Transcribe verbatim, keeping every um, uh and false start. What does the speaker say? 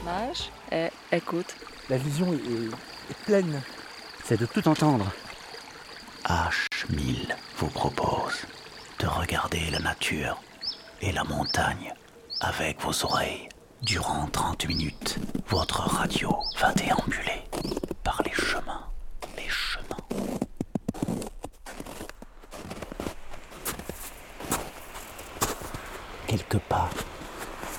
éclairage et écoute. La vision est, est pleine. C'est de tout entendre. H mille vous propose de regarder la nature et la montagne avec vos oreilles. Durant trente minutes, votre radio va déambuler par les chemins, les chemins. Quelques pas